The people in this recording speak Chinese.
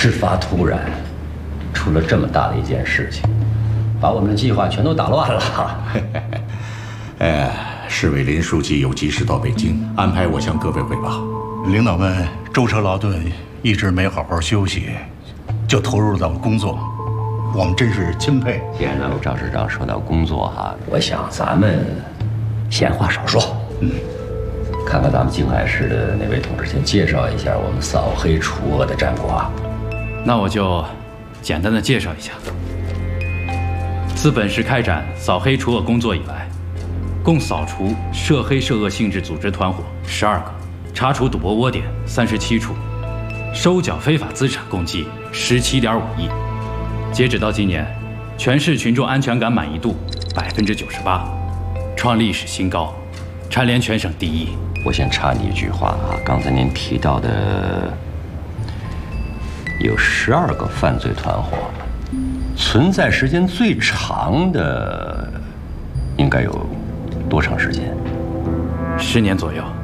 事发突然，出了这么大的一件事情，把我们的计划全都打乱了。 市委林书记有急事到北京，安排我向各位汇报。 领导们舟车劳顿，一直没好好休息，就投入到工作，我们真是钦佩。 既然咱们赵市长说到工作哈，我想咱们闲话少说，看看咱们静海市的那位同志，先介绍一下我们扫黑除恶的战果。 那我就简单的介绍一下。自本市开展扫黑除恶工作以来，共扫除涉黑涉恶性质组织团伙12个，查处赌博窝点37处，收缴非法资产共计17.5亿。截止到今年，全市群众安全感满意度98%，创历史新高，蝉联全省第一。 我先插你一句话啊，刚才您提到的有12个犯罪团伙，存在时间最长的应该有多长时间？ 10年左右。